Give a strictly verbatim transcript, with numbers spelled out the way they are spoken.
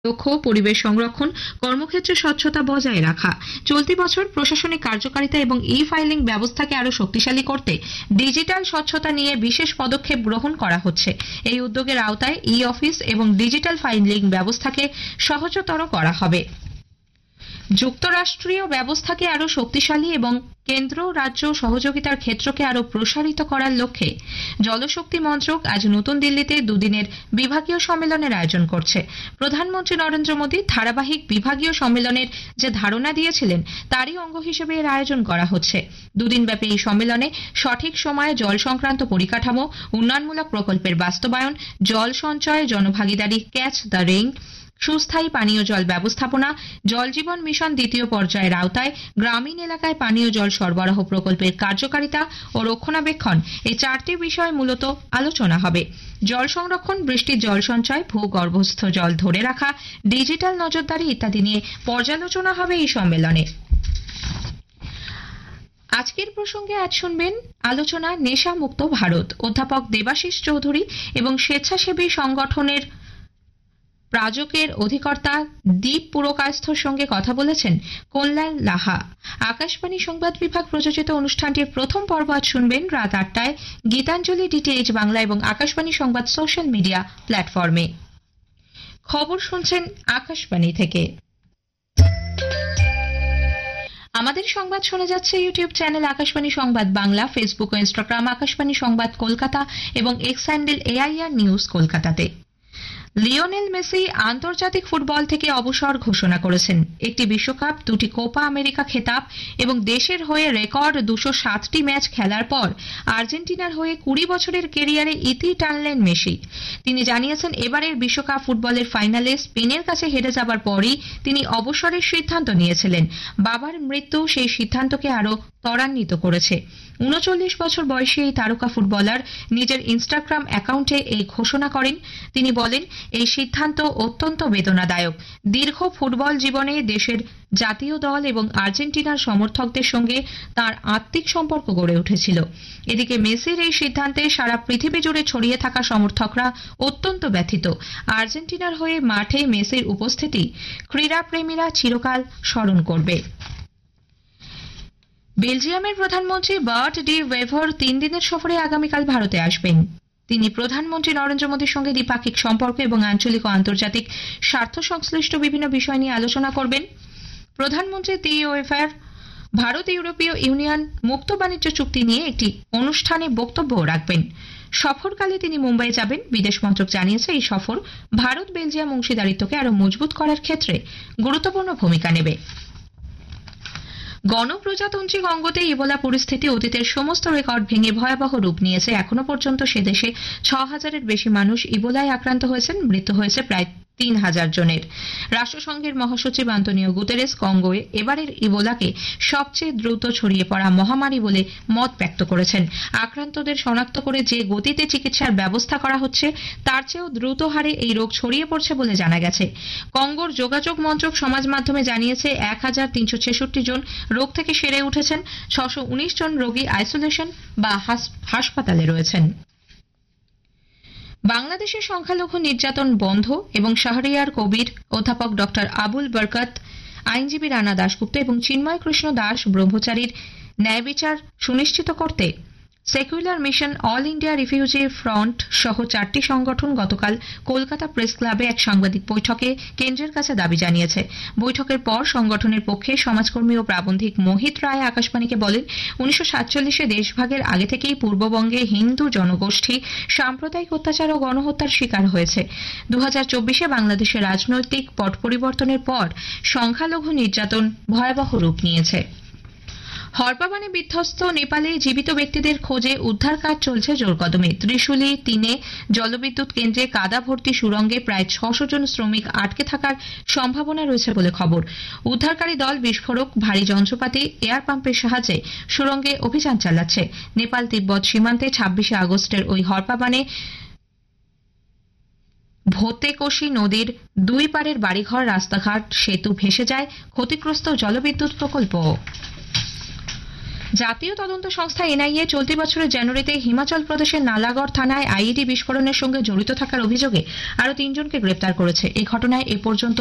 লক্ষ্য পরিবেশ সংরক্ষণ, কর্মক্ষেত্রে স্বচ্ছতা বজায় রাখা। চলতি বছর প্রশাসনিক কার্যকারিতা এবং ই ফাইলিং ব্যবস্থাকে আরো শক্তিশালী করতে ডিজিটাল স্বচ্ছতা নিয়ে বিশেষ পদক্ষেপ গ্রহণ করা হচ্ছে। এই উদ্যোগের আওতায় ই অফিস এবং ডিজিটাল ফাইলিং ব্যবস্থাকে সহজতর করা হবে। যুক্তরাষ্ট্রীয় ব্যবস্থাকে আরো শক্তিশালী এবং কেন্দ্র রাজ্য সহযোগিতার ক্ষেত্রকে আরো প্রসারিত করার লক্ষ্যে জলশক্তি মন্ত্রক আজ নতুন দিল্লিতে দুদিনের বিভাগীয় সম্মেলনের আয়োজন করছে। প্রধানমন্ত্রী নরেন্দ্র মোদী ধারাবাহিক বিভাগীয় সম্মেলনের যে ধারণা দিয়েছিলেন তারই অঙ্গ হিসেবে এর আয়োজন করা হচ্ছে। দুদিনব্যাপী এই সম্মেলনে সঠিক সময়ে জল সংক্রান্ত পরিকাঠামো, উন্নয়নমূলক প্রকল্পের বাস্তবায়ন, জল সঞ্চয়, জনভাগিদারি, ক্যাচ দ্য রেইন, সুস্থায়ী পানীয় জল ব্যবস্থাপনা, জল জীবন মিশন দ্বিতীয় পর্যায়ের আওতায় গ্রামীণ এলাকায় পানীয় জল সরবরাহ প্রকল্পের কার্যকারিতা ও রক্ষণাবেক্ষণ, এই চারটি বিষয় মূলত আলোচনা হবে। জল সংরক্ষণ, বৃষ্টির জল সঞ্চয়, ভূগর্ভস্থ জল ধরে রাখা, ডিজিটাল নজরদারি ইত্যাদি নিয়ে পর্যালোচনা হবে এই সম্মেলনে। আজকের প্রসঙ্গে আজ শুনবেন আলোচনা নেশা মুক্ত ভারত। অধ্যাপক দেবাশিস চৌধুরী এবং স্বেচ্ছাসেবী সংগঠনের প্রাজকের অধিকর্তা দীপ পুরকায়স্থর সঙ্গে কথা বলেছেন কল্যাণ লাহা। আকাশবাণী সংবাদ বিভাগ প্রযোজিত অনুষ্ঠানটির প্রথম পর্ব আজ শুনবেন রাত আটটায় গীতাঞ্জলি ডিটিএইচ বাংলা এবং আকাশবাণী সংবাদ সোশ্যাল মিডিয়া প্ল্যাটফর্মে। খবর শুনছেন আকাশবাণী থেকে। আমাদের সংবাদ শোনা যাচ্ছে ইউটিউব চ্যানেল আকাশবাণী সংবাদ বাংলা, ফেসবুক ও ইনস্টাগ্রাম আকাশবাণী সংবাদ কলকাতা এবং এক্স হ্যান্ডেল এআইআর নিউজ কলকাতাতে। লিওনেল মেসি আন্তর্জাতিক ফুটবল থেকে অবসর ঘোষণা করেছেন। একটি বিশ্বকাপ, দুটি কোপা আমেরিকা খেতাব এবং দেশের হয়ে রেকর্ড দুশো সাতটি ম্যাচ খেলার পর আর্জেন্টিনার হয়ে কুড়ি বছরের কেরিয়ারে ইতি টানলেন মেসি। তিনি জানিয়েছেন, এবারের বিশ্বকাপ ফুটবলের ফাইনালে স্পেনের কাছে হেরে যাবার পরই তিনি অবসরের সিদ্ধান্ত নিয়েছিলেন। বাবার মৃত্যু সেই সিদ্ধান্তকে আরো ত্বরান্বিত করেছে। উনচল্লিশ বছর বয়সী এই তারকা ফুটবলার নিজের ইনস্টাগ্রাম অ্যাকাউন্টে এই ঘোষণা করেন। তিনি বলেন, এই সিদ্ধান্ত অত্যন্ত বেদনাদায়ক। দীর্ঘ ফুটবল জীবনে দেশের জাতীয় দল এবং আর্জেন্টিনার সমর্থকদের সঙ্গে তার আত্মিক সম্পর্ক গড়ে উঠেছিল। এদিকে মেসির এই সিদ্ধান্তে সারা পৃথিবী জুড়ে ছড়িয়ে থাকা সমর্থকরা অত্যন্ত ব্যথিত। আর্জেন্টিনার হয়ে মাঠে মেসির উপস্থিতি ক্রীড়াপ্রেমীরা চিরকাল স্মরণ করবে। বেলজিয়ামের প্রধানমন্ত্রী বার্ট ডি ওয়েভার তিন দিনের সফরে আগামীকাল ভারতে আসবেন। তিনি প্রধানমন্ত্রী নরেন্দ্র মোদীর সঙ্গে দ্বিপাক্ষিক সম্পর্ক এবং আঞ্চলিক ও আন্তর্জাতিক স্বার্থ সংশ্লিষ্ট বিভিন্ন বিষয় নিয়ে আলোচনা করবেন। প্রধানমন্ত্রী ডি ওয়েভার ভারত ইউরোপীয় ইউনিয়ন মুক্ত বাণিজ্য চুক্তি নিয়ে একটি অনুষ্ঠানে বক্তব্য রাখবেন। সফরকালে তিনি মুম্বাই যাবেন। বিদেশ মন্ত্রক জানিয়েছে, এই সফর ভারত বেলজিয়াম অংশীদারিত্বকে আরো মজবুত করার ক্ষেত্রে গুরুত্বপূর্ণ ভূমিকা নেবে। গণপ্রজাতন্ত্রী কঙ্গোতে ইবোলা পরিস্থিতি অতীতের সমস্ত রেকর্ড ভেঙে ভয়াবহ রূপ নিয়েছে। এখনো পর্যন্ত সে দেশে ছ হাজারের বেশি মানুষ ইবোলায় আক্রান্ত হয়েছেন। মৃত্যু হয়েছে প্রায় তিন হাজার জনের। রাষ্ট্রসংঘের মহাসচিব আন্তোনিও গুতেরেস কঙ্গোয় এবারের ইবোলাকে সবচেয়ে দ্রুত ছড়িয়ে পড়া মহামারী বলে মত ব্যক্ত করেছেন। আক্রান্তদের শনাক্ত করে যে গতিতে চিকিৎসার ব্যবস্থা করা হচ্ছে তার চেয়েও দ্রুত হারে এই রোগ ছড়িয়ে পড়ছে বলে জানা গেছে। কঙ্গোর যোগাযোগ মন্ত্রক সমাজ মাধ্যমে জানিয়েছে, এক হাজার তিনশো ছেষট্টি জন রোগ থেকে সেরে উঠেছেন। ছশো উনিশ জন রোগী আইসোলেশন বা হাসপাতালে রয়েছেন। বাংলাদেশের সংখ্যালঘু নির্যাতন বন্ধ এবং শাহরিয়ার কবির, অধ্যাপক ডক্টর আবুল বরকত, আইনজীবী রানা দাশগুপ্ত এবং চিন্ময় কৃষ্ণ দাস ব্রহ্মচারীর ন্যায় বিচার সুনিশ্চিত করতে secular mission, all India refugee front সহ চারটি সংগঠন গতকাল কলকাতা প্রেস ক্লাবে এক সাংবাদিক বৈঠকে কেন্দ্রের কাছে দাবি জানিয়েছে। বৈঠকের পর সংগঠনের পক্ষে সমাজকর্মী ও প্রাবন্ধিক মোহিত রায় আকাশবাণীকে বলেন, উনিশশো সাতচল্লিশে দেশভাগের আগে থেকেই পূর্ববঙ্গে হিন্দু জনগোষ্ঠী সাম্প্রদায়িক অত্যাচার ও গণহত্যার শিকার হয়েছে। দু হাজার চব্বিশে বাংলাদেশের রাজনৈতিক পট পরিবর্তনের পর সংখ্যালঘু নির্যাতন ভয়াবহ রূপ নিয়েছে। হরপাবানে বিধ্বস্ত নেপালে জীবিত ব্যক্তিদের খোঁজে উদ্ধার কাজ চলছে জোরকদমে। ত্রিশুলি তিনে জলবিদ্যুৎ কেন্দ্রে কাদা ভর্তি সুড়ঙ্গে প্রায় ছশো জন শ্রমিক আটকে থাকার সম্ভাবনা রয়েছে বলে খবর। উদ্ধারকারী দল বিস্ফোরক, ভারী যন্ত্রপাতি, এয়ার পাম্পের সাহায্যে সুড়ঙ্গে অভিযান চালাচ্ছে। নেপাল তিব্বত সীমান্তে ছাব্বিশে আগস্টের ওই হরপাবানে ভোতেকোশি নদীর দুই পারের বাড়িঘর, রাস্তাঘাট, সেতু ভেসে যায়। ক্ষতিগ্রস্ত জলবিদ্যুৎ প্রকল্প। জাতীয় তদন্ত সংস্থা এনআইএ চলতি বছরের জানুয়ারিতে হিমাচল প্রদেশের নালাগড় থানায় আইইডি বিস্ফোরণের সঙ্গে জড়িত থাকার অভিযোগে আরও তিনজনকে গ্রেপ্তার করেছে। এই ঘটনায় এ পর্যন্ত